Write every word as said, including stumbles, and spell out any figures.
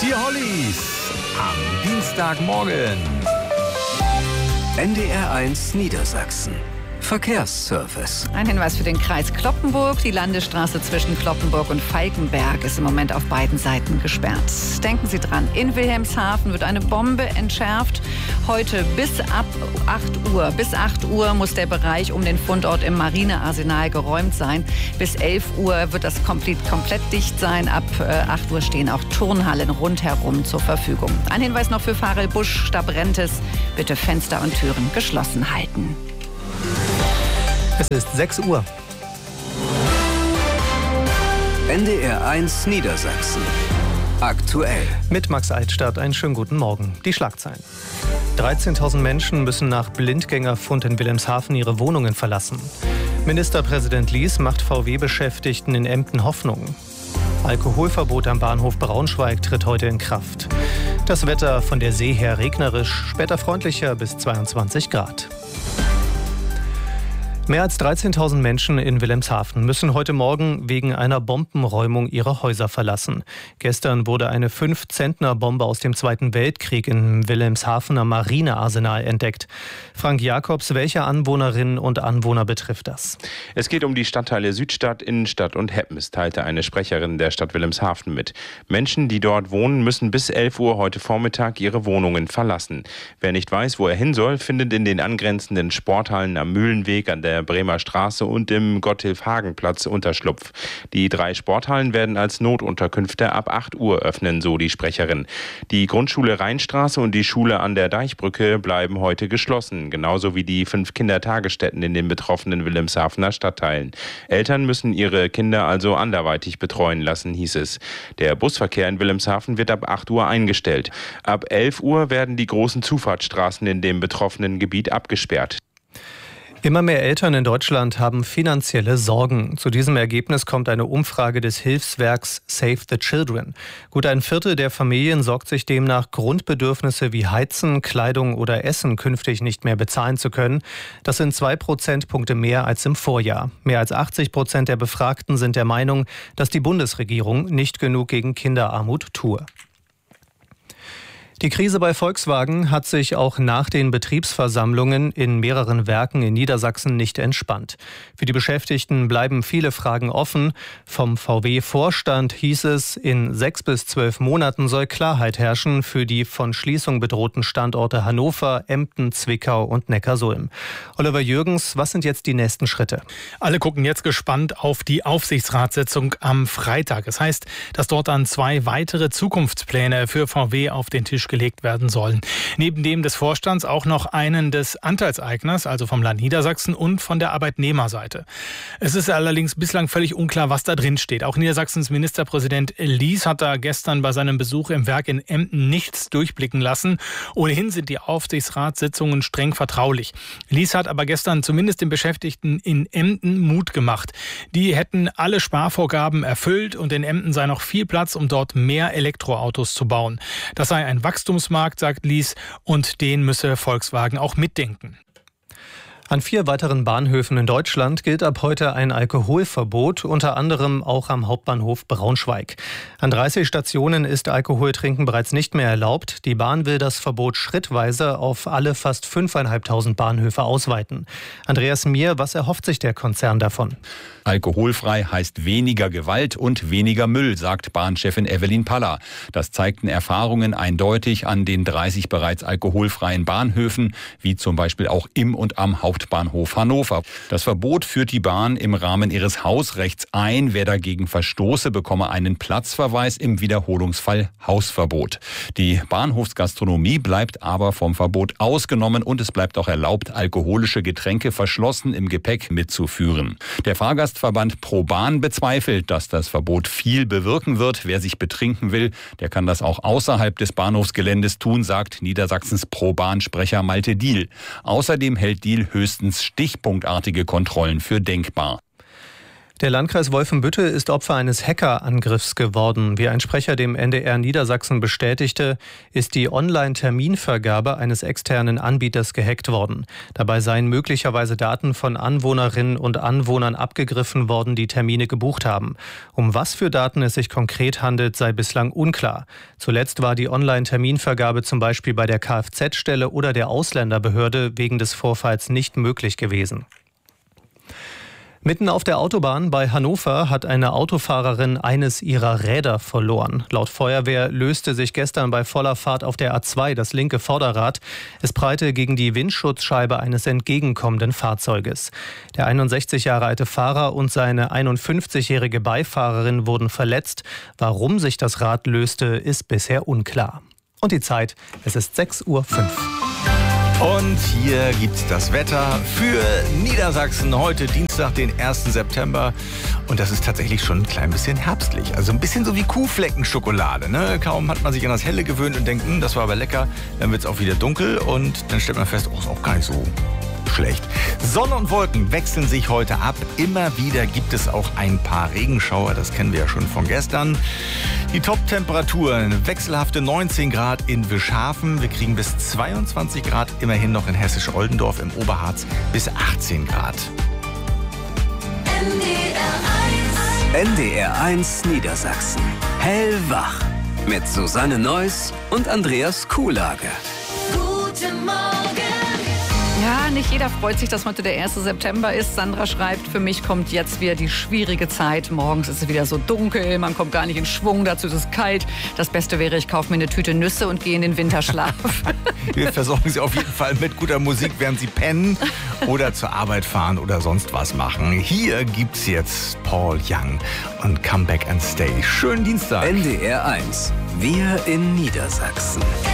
Die Hollies am Dienstagmorgen. N D R eins Niedersachsen. Verkehrsservice. Ein Hinweis für den Kreis Cloppenburg. Die Landesstraße zwischen Cloppenburg und Falkenberg ist im Moment auf beiden Seiten gesperrt. Denken Sie dran, in Wilhelmshaven wird eine Bombe entschärft. Heute bis ab acht Uhr. Bis acht Uhr muss der Bereich um den Fundort im Marinearsenal geräumt sein. Bis elf Uhr wird das komplett, komplett dicht sein. Ab acht Uhr stehen auch Turnhallen rundherum zur Verfügung. Ein Hinweis noch für Farel Busch, Stabrentes. Bitte Fenster und Türen geschlossen halten. Es ist sechs Uhr. N D R eins Niedersachsen. Aktuell. Mit Max Altstadt einen schönen guten Morgen. Die Schlagzeilen. dreizehntausend Menschen müssen nach Blindgängerfund in Wilhelmshaven ihre Wohnungen verlassen. Ministerpräsident Lies macht V W-Beschäftigten in Emden Hoffnung. Alkoholverbot am Bahnhof Braunschweig tritt heute in Kraft. Das Wetter von der See her regnerisch, später freundlicher bis zweiundzwanzig Grad. Mehr als dreizehntausend Menschen in Wilhelmshaven müssen heute Morgen wegen einer Bombenräumung ihre Häuser verlassen. Gestern wurde eine fünf-Zentner-Bombe aus dem Zweiten Weltkrieg im Wilhelmshavener Marinearsenal entdeckt. Frank Jakobs, welche Anwohnerinnen und Anwohner betrifft das? Es geht um die Stadtteile Südstadt, Innenstadt und Heppens, teilte eine Sprecherin der Stadt Wilhelmshaven mit. Menschen, die dort wohnen, müssen bis elf Uhr heute Vormittag ihre Wohnungen verlassen. Wer nicht weiß, wo er hin soll, findet in den angrenzenden Sporthallen am Mühlenweg, an der Bremer Straße und im Gotthilf-Hagen-Platz Unterschlupf. Die drei Sporthallen werden als Notunterkünfte ab acht Uhr öffnen, so die Sprecherin. Die Grundschule Rheinstraße und die Schule an der Deichbrücke bleiben heute geschlossen, genauso wie die fünf Kindertagesstätten in den betroffenen Wilhelmshavener Stadtteilen. Eltern müssen ihre Kinder also anderweitig betreuen lassen, hieß es. Der Busverkehr in Wilhelmshaven wird ab acht Uhr eingestellt. Ab elf Uhr werden die großen Zufahrtsstraßen in dem betroffenen Gebiet abgesperrt. Immer mehr Eltern in Deutschland haben finanzielle Sorgen. Zu diesem Ergebnis kommt eine Umfrage des Hilfswerks Save the Children. Gut ein Viertel der Familien sorgt sich demnach, Grundbedürfnisse wie Heizen, Kleidung oder Essen künftig nicht mehr bezahlen zu können. Das sind zwei Prozentpunkte mehr als im Vorjahr. Mehr als achtzig Prozent der Befragten sind der Meinung, dass die Bundesregierung nicht genug gegen Kinderarmut tue. Die Krise bei Volkswagen hat sich auch nach den Betriebsversammlungen in mehreren Werken in Niedersachsen nicht entspannt. Für die Beschäftigten bleiben viele Fragen offen. Vom V W-Vorstand hieß es, in sechs bis zwölf Monaten soll Klarheit herrschen für die von Schließung bedrohten Standorte Hannover, Emden, Zwickau und Neckarsulm. Oliver Jürgens, was sind jetzt die nächsten Schritte? Alle gucken jetzt gespannt auf die Aufsichtsratssitzung am Freitag. Es heißt, dass dort dann zwei weitere Zukunftspläne für V W auf den Tisch gelegt werden sollen. Neben dem des Vorstands auch noch einen des Anteilseigners, also vom Land Niedersachsen und von der Arbeitnehmerseite. Es ist allerdings bislang völlig unklar, was da drin steht. Auch Niedersachsens Ministerpräsident Lies hat da gestern bei seinem Besuch im Werk in Emden nichts durchblicken lassen. Ohnehin sind die Aufsichtsratssitzungen streng vertraulich. Lies hat aber gestern zumindest den Beschäftigten in Emden Mut gemacht. Die hätten alle Sparvorgaben erfüllt und in Emden sei noch viel Platz, um dort mehr Elektroautos zu bauen. Das sei ein Wachstumsmarkt, sagt Lies, und den müsse Volkswagen auch mitdenken. An vier weiteren Bahnhöfen in Deutschland gilt ab heute ein Alkoholverbot, unter anderem auch am Hauptbahnhof Braunschweig. An dreißig Stationen ist Alkoholtrinken bereits nicht mehr erlaubt. Die Bahn will das Verbot schrittweise auf alle fast fünftausendfünfhundert Bahnhöfe ausweiten. Andreas Mier, was erhofft sich der Konzern davon? Alkoholfrei heißt weniger Gewalt und weniger Müll, sagt Bahnchefin Evelyn Paller. Das zeigten Erfahrungen eindeutig an den dreißig bereits alkoholfreien Bahnhöfen, wie zum Beispiel auch im und am Hauptbahnhof Hannover. Das Verbot führt die Bahn im Rahmen ihres Hausrechts ein. Wer dagegen verstoße, bekomme einen Platzverweis, im Wiederholungsfall Hausverbot. Die Bahnhofsgastronomie bleibt aber vom Verbot ausgenommen und es bleibt auch erlaubt, alkoholische Getränke verschlossen im Gepäck mitzuführen. Der Fahrgast Verband ProBahn bezweifelt, dass das Verbot viel bewirken wird. Wer sich betrinken will, der kann das auch außerhalb des Bahnhofsgeländes tun, sagt Niedersachsens ProBahn-Sprecher Malte Diehl. Außerdem hält Diehl höchstens stichpunktartige Kontrollen für denkbar. Der Landkreis Wolfenbüttel ist Opfer eines Hackerangriffs geworden. Wie ein Sprecher dem N D R Niedersachsen bestätigte, ist die Online-Terminvergabe eines externen Anbieters gehackt worden. Dabei seien möglicherweise Daten von Anwohnerinnen und Anwohnern abgegriffen worden, die Termine gebucht haben. Um was für Daten es sich konkret handelt, sei bislang unklar. Zuletzt war die Online-Terminvergabe zum Beispiel bei der Kfz-Stelle oder der Ausländerbehörde wegen des Vorfalls nicht möglich gewesen. Mitten auf der Autobahn bei Hannover hat eine Autofahrerin eines ihrer Räder verloren. Laut Feuerwehr löste sich gestern bei voller Fahrt auf der A zwei das linke Vorderrad. Es prallte gegen die Windschutzscheibe eines entgegenkommenden Fahrzeuges. Der einundsechzig Jahre alte Fahrer und seine einundfünfzigjährige Beifahrerin wurden verletzt. Warum sich das Rad löste, ist bisher unklar. Und die Zeit, es ist sechs Uhr fünf. Und hier gibt's das Wetter für Niedersachsen. Heute Dienstag, den ersten September. Und das ist tatsächlich schon ein klein bisschen herbstlich. Also ein bisschen so wie Kuhfleckenschokolade. Ne? Kaum hat man sich an das Helle gewöhnt und denkt, hm, das war aber lecker. Dann wird's auch wieder dunkel und dann stellt man fest, oh, ist auch gar nicht so schlecht. Sonne und Wolken wechseln sich heute ab. Immer wieder gibt es auch ein paar Regenschauer. Das kennen wir ja schon von gestern. Die Top-Temperaturen, wechselhafte neunzehn Grad in Wischhafen. Wir kriegen bis zweiundzwanzig Grad immerhin noch in Hessisch-Oldendorf, im Oberharz bis achtzehn Grad. N D R eins Niedersachsen. Hellwach. Mit Susanne Neuss und Andreas Kuhlage. Guten Morgen. Ja, nicht jeder freut sich, dass heute der erste September ist. Sandra schreibt, für mich kommt jetzt wieder die schwierige Zeit. Morgens ist es wieder so dunkel, man kommt gar nicht in Schwung, dazu ist es kalt. Das Beste wäre, ich kaufe mir eine Tüte Nüsse und gehe in den Winterschlaf. Wir versorgen Sie auf jeden Fall mit guter Musik, während Sie pennen oder zur Arbeit fahren oder sonst was machen. Hier gibt's jetzt Paul Young und Come Back and Stay. Schönen Dienstag. N D R eins. Wir in Niedersachsen.